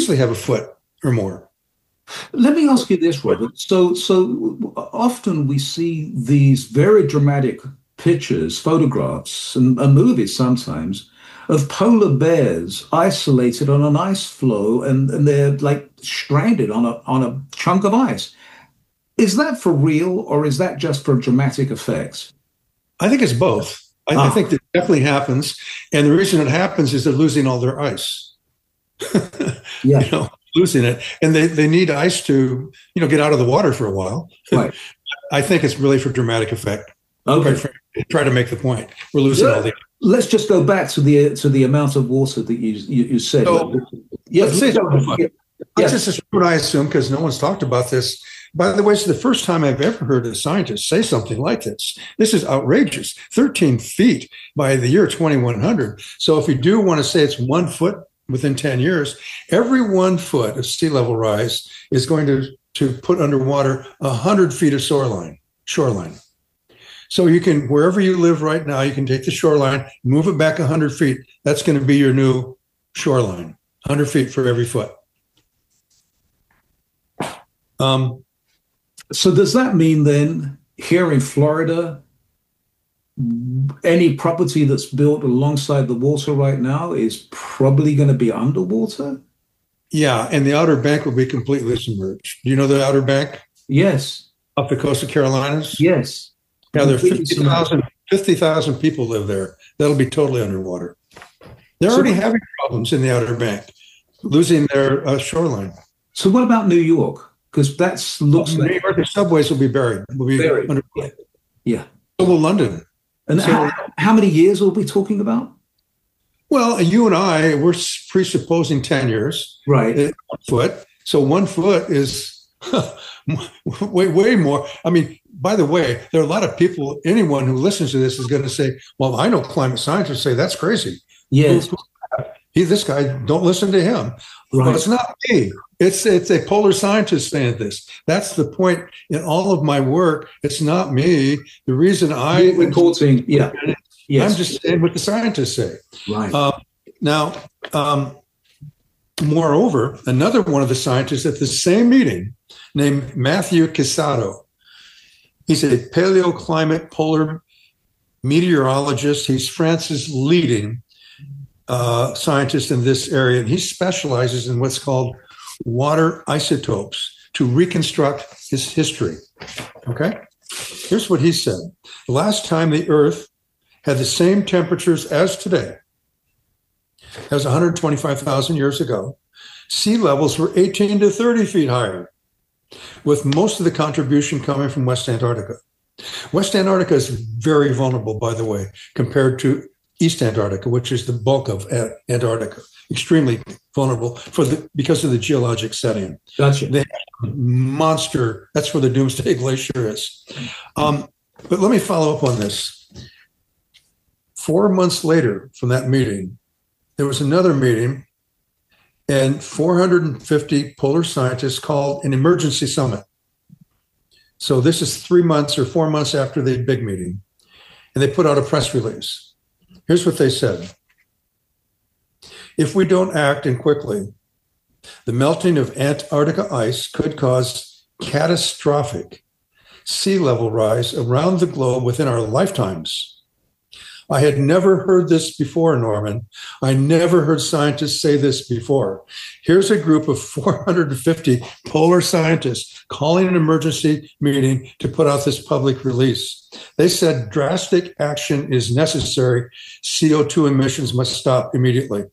easily have a foot or more. Let me ask you this, Robert. So often we see these very dramatic pictures, photographs, and movies sometimes of polar bears isolated on an ice floe, and they're like stranded on a chunk of ice. Is that for real, or is that just for dramatic effects? I think it's both. I think that definitely happens, and the reason it happens is they're losing all their ice. Yeah. Losing it, and they need ice to get out of the water for a while. Right. I think it's really for dramatic effect. Okay. Try to make the point. We're losing all the. Let's just go back to the amount of water that you said. So, let's say this is what I assume, because no one's talked about this. By the way, it's the first time I've ever heard a scientist say something like this. This is outrageous. 13 feet by the year 2100. So if you do want to say it's 1 foot within 10 years, every 1 foot of sea level rise is going to put underwater 100 feet of shoreline. So you can, wherever you live right now, you can take the shoreline, move it back 100 feet. That's going to be your new shoreline, 100 feet for every foot. So does that mean then here in Florida, any property that's built alongside the water right now is probably going to be underwater? Yeah, and the Outer Bank will be completely submerged. Do you know the Outer Bank? Yes. Off the coast of Carolinas? Yes. Yeah, there are 50,000 people live there. That'll be totally underwater. They're already having problems in the Outer Bank, losing their shoreline. So what about New York? Because looks like New York, the subways will be buried. Will be buried. underwater. Yeah. So will London. And so, how many years are we talking about? Well, you and I, we're presupposing 10 years. Right. 1 foot. So 1 foot is way more. I mean, by the way, there are a lot of people, anyone who listens to this is going to say, well, I know climate scientists say that's crazy. Yes. This guy, don't listen to him. Right. But it's not me. It's a polar scientist saying this. That's the point in all of my work. It's not me. The reason we're quoting, yeah. Yes. I'm just saying what the scientists say. Right. Moreover, another one of the scientists at the same meeting named Matthew Casado. He's a paleoclimate polar meteorologist. He's France's leading scientist in this area, and he specializes in what's called water isotopes to reconstruct his history. Okay? Here's what he said. The last time the Earth had the same temperatures as today, that was 125,000 years ago, sea levels were 18 to 30 feet higher, with most of the contribution coming from West Antarctica. West Antarctica is very vulnerable, by the way, compared to East Antarctica, which is the bulk of Antarctica. Extremely vulnerable because of the geologic setting. Gotcha. They have a monster. That's where the Doomsday Glacier is. But let me follow up on this. 4 months later from that meeting, there was another meeting, and 450 polar scientists called an emergency summit. So this is 3 months or 4 months after the big meeting, and they put out a press release. Here's what they said. If we don't act and quickly, the melting of Antarctica ice could cause catastrophic sea level rise around the globe within our lifetimes. I had never heard this before, Norman. I never heard scientists say this before. Here's a group of 450 polar scientists calling an emergency meeting to put out this public release. They said drastic action is necessary. CO2 emissions must stop immediately.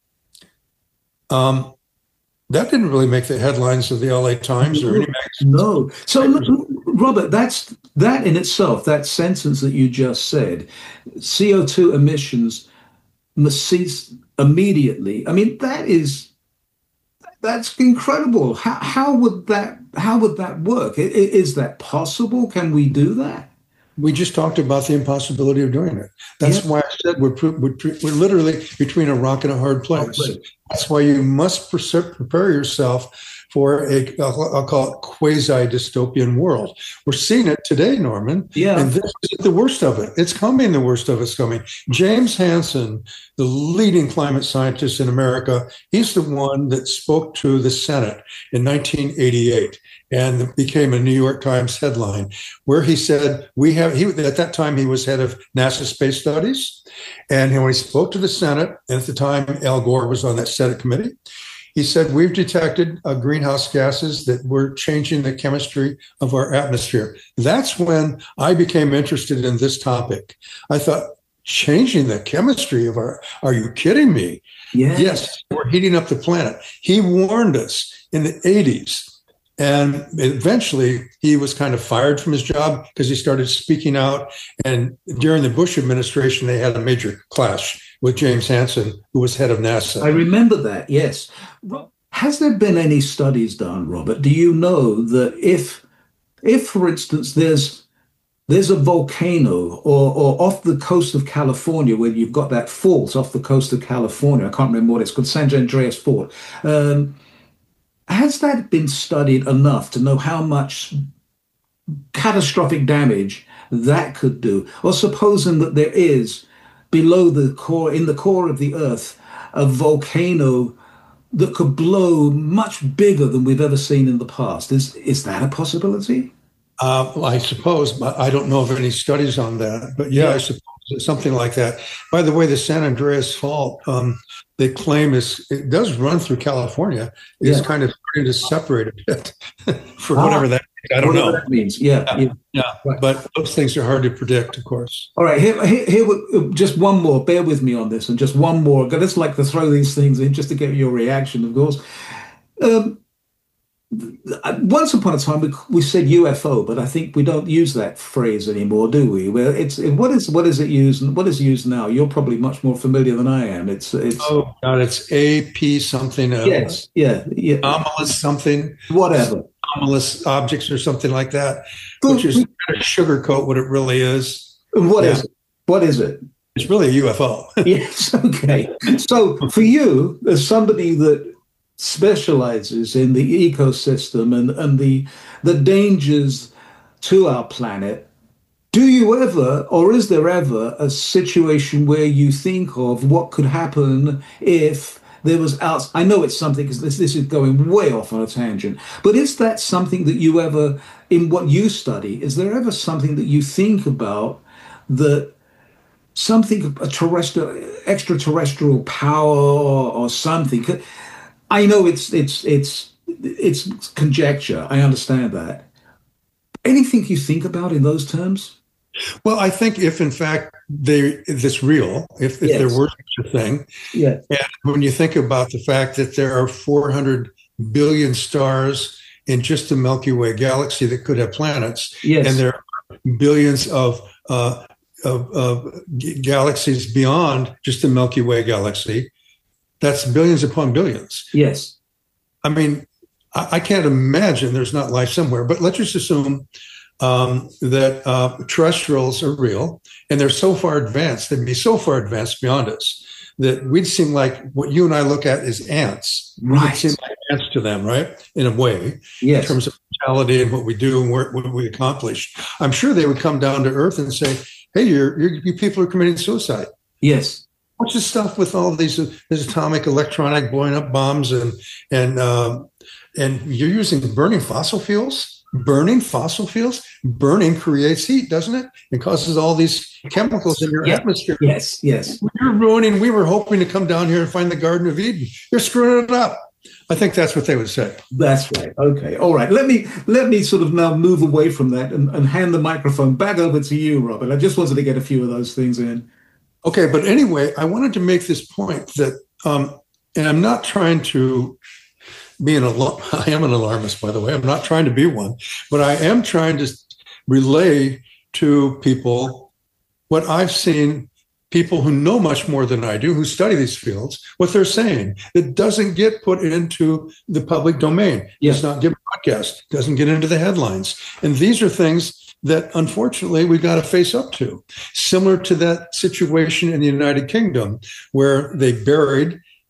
That didn't really make the headlines of the LA Times or any magazine. No. So, Robert, that in itself, that sentence that you just said, CO2 emissions must cease immediately. I mean, that's incredible. How would that work? Is that possible? Can we do that? We just talked about the impossibility of doing it. That's why I said we're literally between a rock and a hard place. That's why you must prepare yourself for I'll call it quasi-dystopian world. We're seeing it today, Norman. Yeah. And this is the worst of it. It's coming. The worst of it's coming. James Hansen, the leading climate scientist in America, he's the one that spoke to the Senate in 1988 and became a New York Times headline where he said, at that time, he was head of NASA Space Studies. And when he spoke to the Senate, and at the time, Al Gore was on that Senate committee, he said, we've detected greenhouse gases that were changing the chemistry of our atmosphere. That's when I became interested in this topic. I thought, changing the chemistry of are you kidding me? Yes, we're heating up the planet. He warned us in the 80s. And eventually he was kind of fired from his job because he started speaking out. And during the Bush administration, they had a major clash with James Hansen, who was head of NASA. I remember that, yes. Has there been any studies done, Robert? Do you know that if for instance, there's a volcano or off the coast of California where you've got that fault off the coast of California, I can't remember what it's called, San Andreas Fault. Has that been studied enough to know how much catastrophic damage that could do? Or supposing that there is below the core, in the core of the Earth, a volcano that could blow much bigger than we've ever seen in the past. Is that a possibility? I suppose, but I don't know of any studies on that. But yeah, I suppose it's something like that. By the way, the San Andreas Fault, they claim it does run through California. It's kind of starting to separate a bit for whatever that means. I don't know. That means. Yeah. Right. But those things are hard to predict, of course. All right, here, just one more. Bear with me on this, and just one more. I just like to throw these things in just to get your reaction, of course. Once upon a time, we said UFO, but I think we don't use that phrase anymore, do we? Well, what is it used? What is used now? You're probably much more familiar than I am. It's oh God, it's AP something. Yes, yeah, anomalous something, whatever, anomalous objects or something like that, which is kind of sugarcoat what it really is. What is it? What is it? It's really a UFO. Yes. Okay. So for you, as somebody that specializes in the ecosystem and the dangers to our planet, do you ever, or is there ever a situation where you think of what could happen if there was I know it's something, because this is going way off on a tangent, but is that something that you ever, in what you study, is there ever something that you think about that something, a extraterrestrial power or something? I know it's conjecture. I understand that. Anything you think about in those terms? Well, I think if in fact this real, if there were such a thing, and when you think about the fact that there are 400 billion stars in just the Milky Way galaxy that could have planets, and there are billions of galaxies beyond just the Milky Way galaxy. That's billions upon billions. Yes. I mean, I can't imagine there's not life somewhere, but let's just assume that terrestrials are real and they're so far advanced, they'd be so far advanced beyond us that we'd seem like what you and I look at is ants. Right. We'd seem like ants to them, right? In a way, in terms of mortality and what we do and what we accomplish. I'm sure they would come down to earth and say, hey, you people are committing suicide. Yes. What's this stuff with all of these atomic, electronic, blowing up bombs, and you're using burning fossil fuels? Burning fossil fuels? Burning creates heat, doesn't it? It causes all these chemicals in your atmosphere. Yes. You're ruining. We were hoping to come down here and find the Garden of Eden. You're screwing it up. I think that's what they would say. That's right. Okay. All right. Let me sort of now move away from that and hand the microphone back over to you, Robert. I just wanted to get a few of those things in. Okay, but anyway, I wanted to make this point that, and I'm not trying to be I am an alarmist, by the way. I'm not trying to be one, but I am trying to relay to people what I've seen, people who know much more than I do, who study these fields, what they're saying. It doesn't get put into the public domain. It's not get broadcast, doesn't get into the headlines. And these are things that unfortunately we got to face up to. Similar to that situation in the United Kingdom, where they buried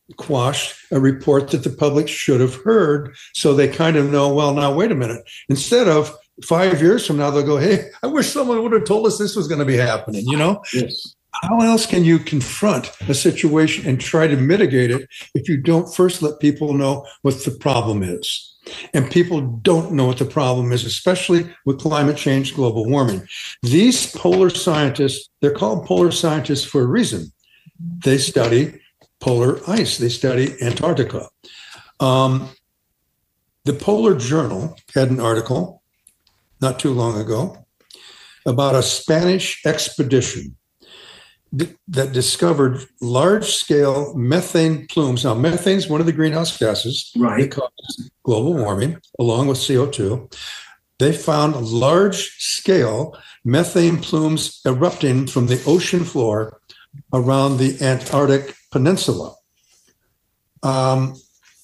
quashed a report that the public should have heard. So they kind of know, well, now, wait a minute. Instead of 5 years from now, they'll go, hey, I wish someone would have told us this was going to be happening, you know? Yes. How else can you confront a situation and try to mitigate it if you don't first let people know what the problem is? And people don't know what the problem is, especially with climate change, global warming. These polar scientists, they're called polar scientists for a reason. They study polar ice. They study Antarctica. The Polar Journal had an article not too long ago about a Spanish expedition that discovered large-scale methane plumes. Now, methane is one of the greenhouse gases that causes global warming, along with CO2. They found large-scale methane plumes erupting from the ocean floor around the Antarctic Peninsula. Now,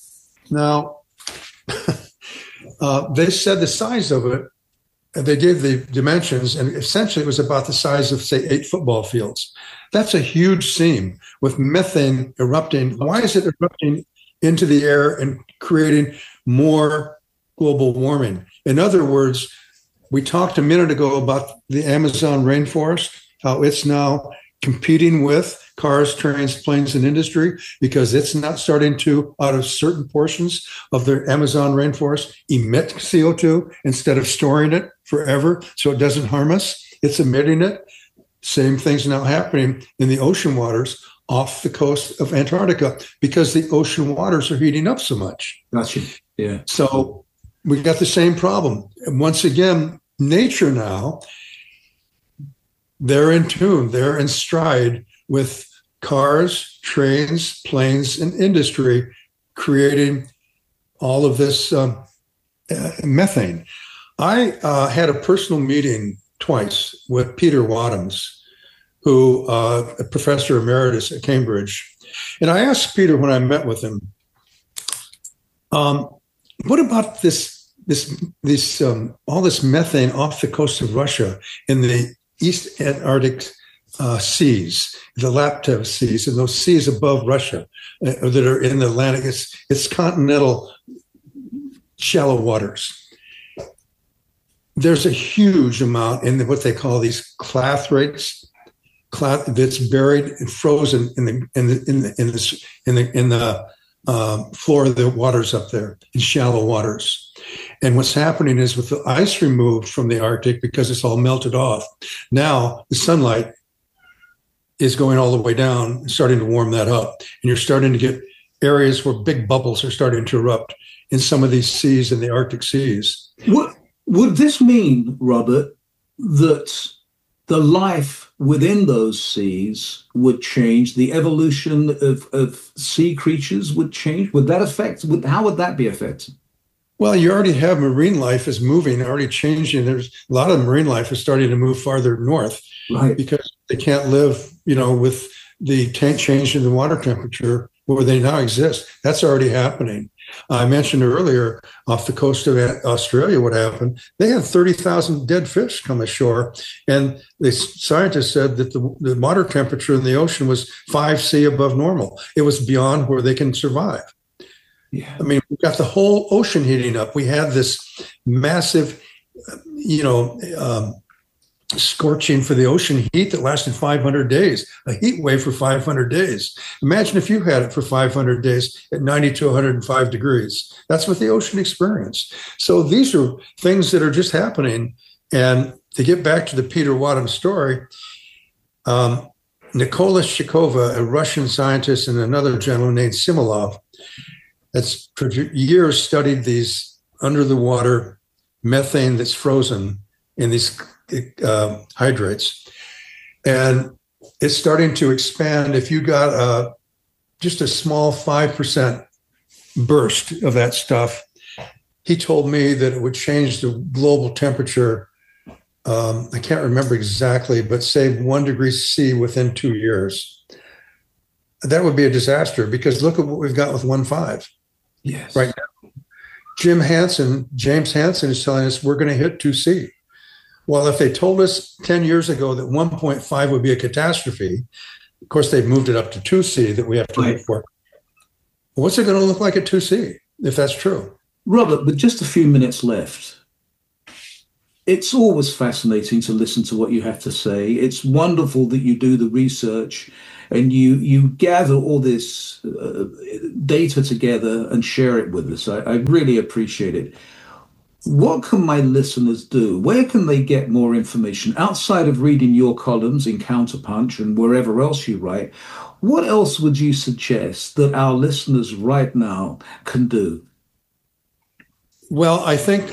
they said the size of it, they gave the dimensions, and essentially it was about the size of, say, 8 football fields. That's a huge seam with methane erupting. Why is it erupting into the air and creating more global warming? In other words, we talked a minute ago about the Amazon rainforest, how it's now competing with cars, trains, planes, and industry because it's not starting to, out of certain portions of the Amazon rainforest, emit CO2 instead of storing it forever so it doesn't harm us. It's emitting it. Same thing's now happening in the ocean waters off the coast of Antarctica because the ocean waters are heating up so much. Gotcha. Yeah. So we got the same problem. And once again, nature now, they're in tune, they're in stride with cars, trains, planes, and industry creating all of this methane. I had a personal meeting twice with Peter Wadhams, who a professor emeritus at Cambridge. And I asked Peter when I met with him, what about all this methane off the coast of Russia in the East Antarctic seas, the Laptev seas, and those seas above Russia that are in the Atlantic? It's continental shallow waters. There's a huge amount in what they call these clathrates, that's buried and frozen in the floor of the waters up there in shallow waters. And what's happening is with the ice removed from the Arctic, because it's all melted off, now the sunlight is going all the way down and starting to warm that up. And you're starting to get areas where big bubbles are starting to erupt in some of these seas, in the Arctic seas. Would this mean, Robert, that the life within those seas would change? The evolution of sea creatures would change? Would that affect? How would that be affected? Well, you already have marine life is moving, already changing. There's a lot of marine life is starting to move farther north, right? Because they can't live, with the change in the water temperature where they now exist. That's already happening. I mentioned earlier off the coast of Australia what happened. They had 30,000 dead fish come ashore, and the scientists said that the water temperature in the ocean was 5 C above normal. It was beyond where they can survive. Yeah. I mean, we've got the whole ocean heating up. We had this massive, scorching for the ocean heat that lasted 500 days, a heat wave for 500 days. Imagine if you had it for 500 days at 90 to 105 degrees. That's what the ocean experienced. So these are things that are just happening. And to get back to the Peter Wadhams story, Nikola Shikova, a Russian scientist, and another gentleman named Similov, that's for years studied these under the water methane that's frozen in these hydrates, and it's starting to expand. If you got just a small 5% burst of that stuff, he told me that it would change the global temperature. I can't remember exactly, but say 1 degree C within 2 years. That would be a disaster because look at what we've got with 1.5. Yes. Right now. James Hansen is telling us we're going to hit 2C. Well, if they told us 10 years ago that 1.5 would be a catastrophe, of course, they've moved it up to 2C that we have to wait for. What's it going to look like at 2C if that's true? Robert, with just a few minutes left, it's always fascinating to listen to what you have to say. It's wonderful that you do the research and you gather all this data together and share it with us. I really appreciate it. What can my listeners do? Where can they get more information outside of reading your columns in Counterpunch and wherever else you write? What else would you suggest that our listeners right now can do? Well, I think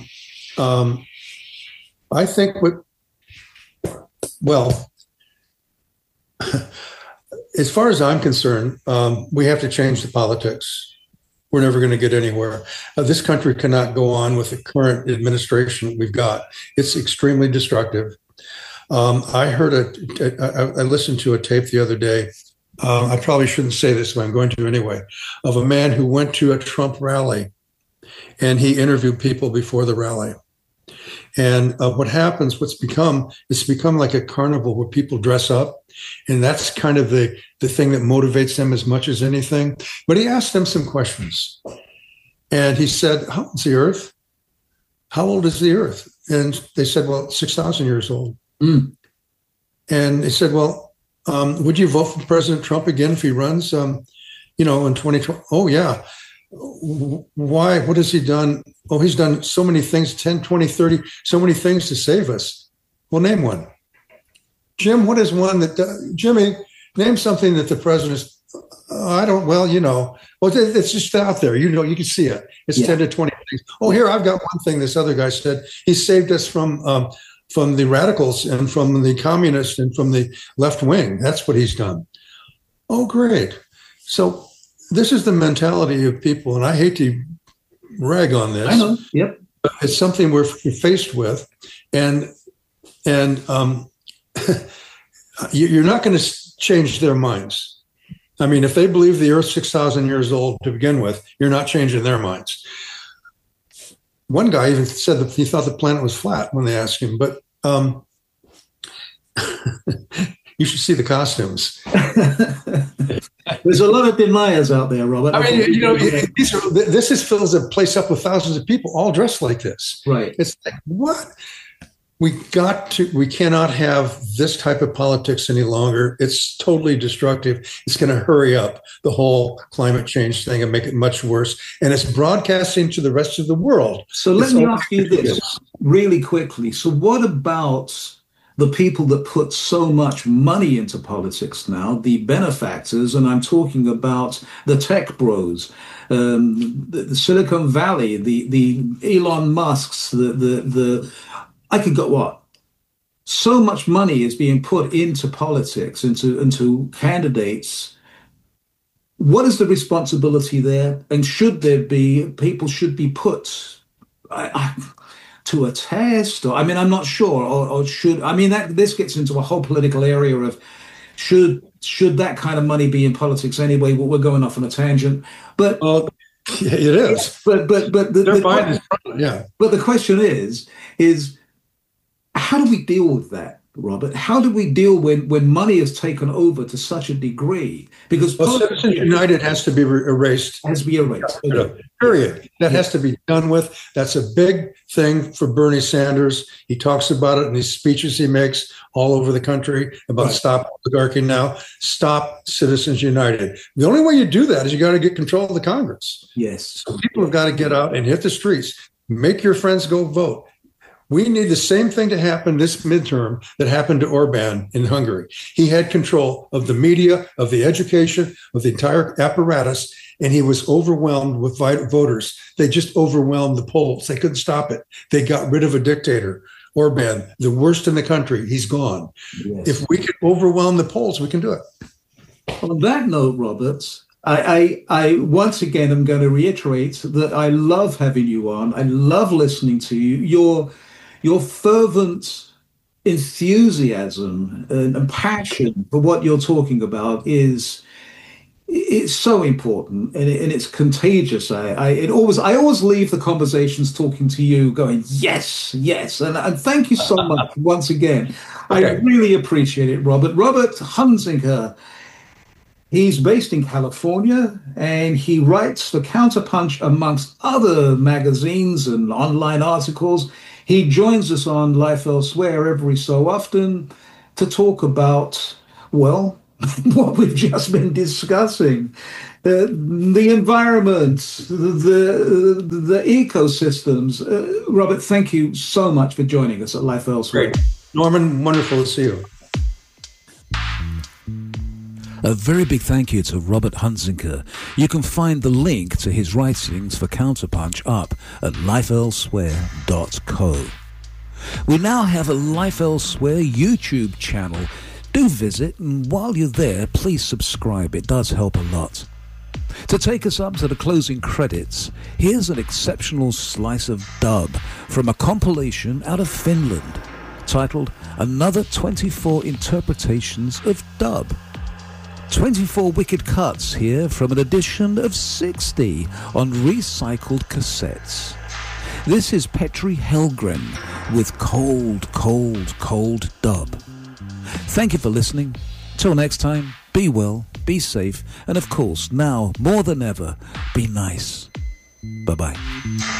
as far as I'm concerned, we have to change the politics. We're never going to get anywhere. This country cannot go on with the current administration we've got. It's extremely destructive. I listened to a tape the other day. I probably shouldn't say this, but I'm going to anyway, of a man who went to a Trump rally and he interviewed people before the rally. And what happens, it's become like a carnival where people dress up. And that's kind of the thing that motivates them as much as anything. But he asked them some questions. And he said, how old is the Earth? How old is the Earth? And they said, well, 6,000 years old. Mm. And they said, well, would you vote for President Trump again if he runs, in 2020? Oh, yeah. Why? What has he done? Oh, he's done so many things, 10, 20, 30, so many things to save us. Well, name one. Jim, what is one that, Jimmy, name something that the president's, it's just out there. You can see it. It's 10 to 20 things. Oh, here, I've got one thing this other guy said. He saved us from the radicals and from the communists and from the left wing. That's what he's done. Oh, great. So this is the mentality of people, and I hate to rag on this. I know. Yep. But it's something we're faced with, and you're not going to change their minds. I mean, if they believe the Earth's 6,000 years old to begin with, you're not changing their minds. One guy even said that he thought the planet was flat when they asked him, but you should see the costumes. There's a lot of deniers out there, Robert. I mean, this fills a place up with thousands of people all dressed like this. Right. It's like, what? We cannot have this type of politics any longer. It's totally destructive. It's going to hurry up the whole climate change thing and make it much worse. And it's broadcasting to the rest of the world. So let me ask you this really quickly. So what about the people that put so much money into politics now, the benefactors, and I'm talking about the tech bros, the Silicon Valley, the Elon Musks, I could go what? So much money is being put into politics, into candidates. What is the responsibility there? And people should be put to a test? Or, I'm not sure. Or this gets into a whole political area of should that kind of money be in politics anyway? Well, we're going off on a tangent. But yeah, it is. But the question is how do we deal with that, Robert? How do we deal when money is taken over to such a degree? Because Citizens United has to be erased. Has to be erased. Okay. Period. That has to be done with. That's a big thing for Bernie Sanders. He talks about it in these speeches he makes all over the country about Stop Oligarchy Now, Stop Citizens United. The only way you do that is you got to get control of the Congress. Yes. So people have got to get out and hit the streets. Make your friends go vote. We need the same thing to happen this midterm that happened to Orban in Hungary. He had control of the media, of the education, of the entire apparatus, and he was overwhelmed with voters. They just overwhelmed the polls. They couldn't stop it. They got rid of a dictator. Orban, the worst in the country, he's gone. Yes. If we can overwhelm the polls, we can do it. On that note, Roberts, I once again am going to reiterate that I love having you on. I love listening to you. Your fervent enthusiasm and passion for what you're talking about it's so important and it's contagious. I always leave the conversations talking to you going, yes, and thank you so much once again. Okay. I really appreciate it, Robert. Robert Hunziker, He's based in California, and he writes for Counterpunch amongst other magazines and online articles. He joins us on Life Elsewhere every so often to talk about, well, what we've just been discussing. The environment, the ecosystems. Robert, thank you so much for joining us at Life Elsewhere. Great. Norman, wonderful to see you. A very big thank you to Robert Hunziker. You can find the link to his writings for Counterpunch up at lifeelsewhere.co. We now have a Life Elsewhere YouTube channel. Do visit, and while you're there, please subscribe. It does help a lot. To take us up to the closing credits, here's an exceptional slice of dub from a compilation out of Finland titled Another 24 Interpretations of Dub. 24 wicked cuts here from an edition of 60 on recycled cassettes. This is Petri Hellgren with Cold, Cold, Cold Dub. Thank you for listening. Till next time, be well, be safe, and of course, now more than ever, be nice. Bye-bye.